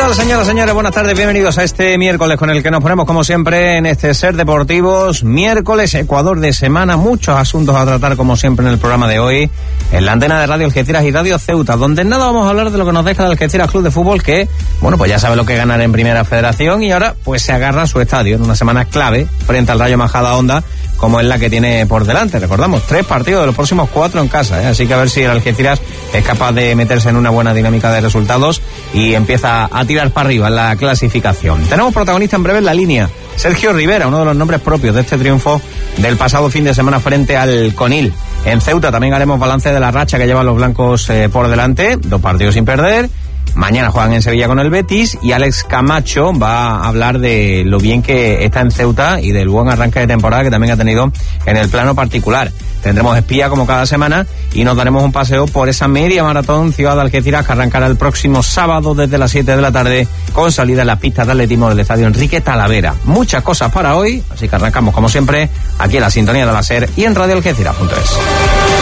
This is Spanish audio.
tal, señoras y señores? Buenas tardes, bienvenidos a este miércoles con el que nos ponemos, como siempre, en este Ser Deportivos. Miércoles, Ecuador de semana, muchos asuntos a tratar, como siempre, en el programa de hoy, en la antena de Radio Algeciras y Radio Ceuta, donde nada vamos a hablar de lo que nos deja el Algeciras Club de Fútbol, que, bueno, pues ya sabe lo que ganar en Primera Federación y ahora, pues se agarra a su estadio en una semana clave frente al Rayo Majadahonda, como es la que tiene por delante. Recordamos, 3 partidos de los próximos 4 en casa, así que a ver si el Algeciras es capaz de meterse en una buena dinámica de resultados y empieza a tirar para arriba en la clasificación. Tenemos protagonista en breve en la línea, Sergio Rivera, uno de los nombres propios de este triunfo del pasado fin de semana frente al Conil. En Ceuta también haremos balance de la racha que llevan los blancos por delante, 2 partidos sin perder. Mañana juegan en Sevilla con el Betis y Alex Camacho va a hablar de lo bien que está en Ceuta y del buen arranque de temporada que también ha tenido en el plano particular. Tendremos espía como cada semana y nos daremos un paseo por esa media maratón Ciudad de Algeciras que arrancará el próximo sábado desde las 7 de la tarde con salida en las pistas de atletismo del Estadio Enrique Talavera. Muchas cosas para hoy, así que arrancamos como siempre aquí en la sintonía de la SER y en radioalgeciras.es.